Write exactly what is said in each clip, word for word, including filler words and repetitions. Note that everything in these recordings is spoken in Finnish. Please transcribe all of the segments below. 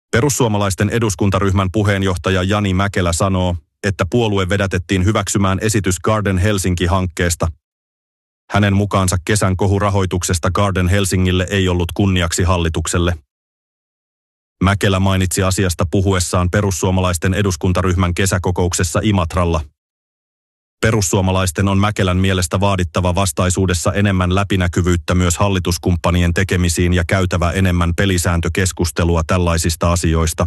Perussuomalaisten eduskuntaryhmän puheenjohtaja Jani Mäkelä sanoo, että puolue vedätettiin hyväksymään esitys Garden Helsinki-hankkeesta. Hänen mukaansa kesän kohu rahoituksesta Garden Helsingille ei ollut kunniaksi hallitukselle. Mäkelä mainitsi asiasta puhuessaan perussuomalaisten eduskuntaryhmän kesäkokouksessa Imatralla. Perussuomalaisten on Mäkelän mielestä vaadittava vastaisuudessa enemmän läpinäkyvyyttä myös hallituskumppanien tekemisiin ja käytävä enemmän pelisääntökeskustelua tällaisista asioista.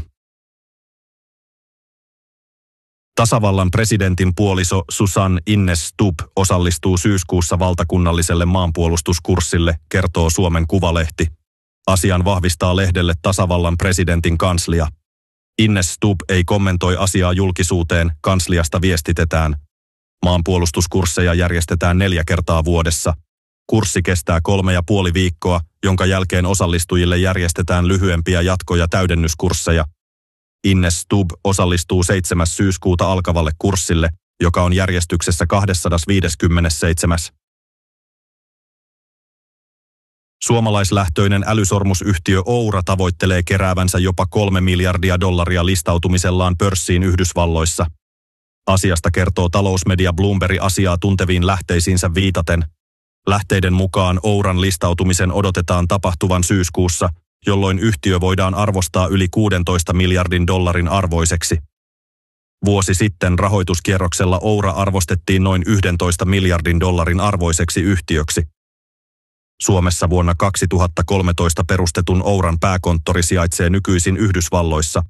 Tasavallan presidentin puoliso Susan Ines Stubb osallistuu syyskuussa valtakunnalliselle maanpuolustuskurssille, kertoo Suomen Kuvalehti. Asian vahvistaa lehdelle tasavallan presidentin kanslia. Ines Stubb ei kommentoi asiaa julkisuuteen, kansliasta viestitetään. Maanpuolustuskursseja järjestetään neljä kertaa vuodessa. Kurssi kestää kolme ja puoli viikkoa, jonka jälkeen osallistujille järjestetään lyhyempiä jatko- ja täydennyskursseja. Ines Stubb osallistuu seitsemäs syyskuuta alkavalle kurssille, joka on järjestyksessä kaksisataaviisikymmentäseitsemän. Suomalaislähtöinen älysormusyhtiö Oura tavoittelee keräävänsä jopa kolme miljardia dollaria listautumisellaan pörssiin Yhdysvalloissa. Asiasta kertoo talousmedia Bloomberg asiaa tunteviin lähteisiinsä viitaten. Lähteiden mukaan Ouran listautumisen odotetaan tapahtuvan syyskuussa, jolloin yhtiö voidaan arvostaa yli kuudentoista miljardin dollarin arvoiseksi. Vuosi sitten rahoituskierroksella Oura arvostettiin noin yksitoista miljardin dollarin arvoiseksi yhtiöksi. Suomessa vuonna kaksituhattakolmetoista perustetun Ouran pääkonttori sijaitsee nykyisin Yhdysvalloissa.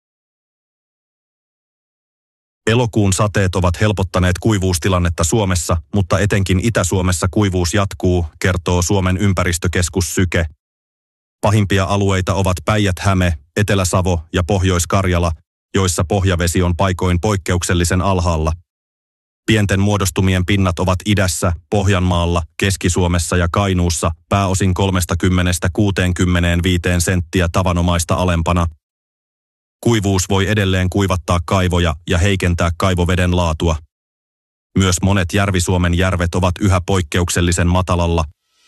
Elokuun sateet ovat helpottaneet kuivuustilannetta Suomessa, mutta etenkin Itä-Suomessa kuivuus jatkuu, kertoo Suomen ympäristökeskus Syke. Pahimpia alueita ovat Päijät-Häme, Etelä-Savo ja Pohjois-Karjala, joissa pohjavesi on paikoin poikkeuksellisen alhaalla. Pienten muodostumien pinnat ovat idässä, Pohjanmaalla, Keski-Suomessa ja Kainuussa pääosin kolmekymmentä kuusikymmentäviisi senttiä tavanomaista alempana. Kuivuus voi edelleen kuivattaa kaivoja ja heikentää kaivoveden laatua. Myös monet Järvi-Suomen järvet ovat yhä poikkeuksellisen matalalla.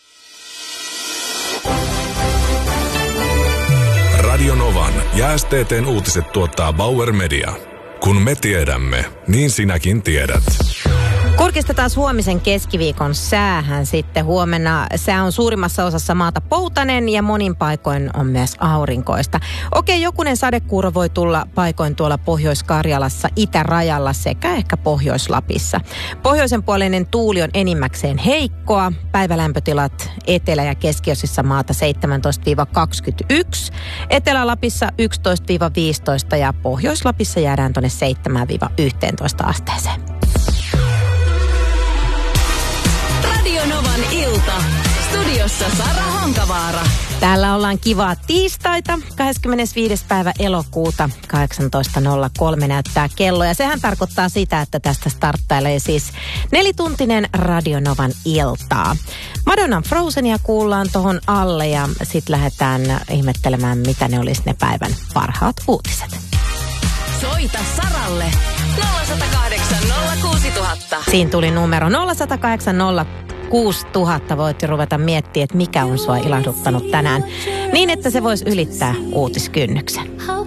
Radio Novan ja S T T:n uutiset tuottaa Bauer Media. Kun me tiedämme, niin sinäkin tiedät. Kurkistetaan huomisen keskiviikon säähän sitten. Huomenna sää on suurimmassa osassa maata poutanen ja monin paikoin on myös aurinkoista. Okei, jokunen sadekuuro voi tulla paikoin tuolla Pohjois-Karjalassa, itärajalla sekä ehkä Pohjois-Lapissa. Pohjoisen puoleinen tuuli on enimmäkseen heikkoa. Päivälämpötilat etelä- ja keskiosissa maata seitsemäntoista kaksikymmentäyksi. Etelä-Lapissa yksitoista viisitoista ja Pohjois-Lapissa jäädään tuonne seitsemän yksitoista asteeseen. Radio Novan ilta. Studiossa Sara Honkavaara. Täällä ollaan kivaa tiistaita, kahdeskymmenesviides päivä elokuuta, kahdeksantoista nolla kolme näyttää kello. Ja sehän tarkoittaa sitä, että tästä starttailee siis nelituntinen Radio Novan iltaa. Madonnan Frozenia kuullaan tohon alle ja sitten lähdetään ihmettelemään, mitä ne olisi ne päivän parhaat uutiset. Soita Saralle nolla yksi nolla kahdeksan nolla kuusi nolla nolla nolla. Siinä tuli numero nolla yksi nolla kahdeksan nolla kuusi nolla nolla nolla. Voit ruveta miettimään, että mikä on sua ilahduttanut tänään, niin että se voisi ylittää uutiskynnyksen.